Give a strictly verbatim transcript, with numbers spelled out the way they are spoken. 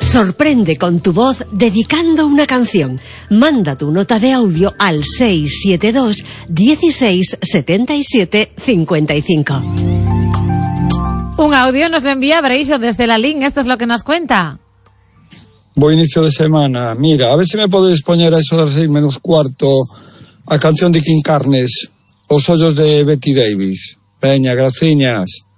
Sorprende con tu voz dedicando una canción. Manda tu nota de audio al seis siete dos, dieciséis, setenta y siete, cincuenta y cinco. Un audio nos lo envía Breixo desde la Lin. Esto es lo que nos cuenta. Bo inicio de semana. Mira, a ver se me podes poñer a eso das seis menos cuarto a canción de King Carnes, Os ollos de Betty Davis. Veña, graciñas.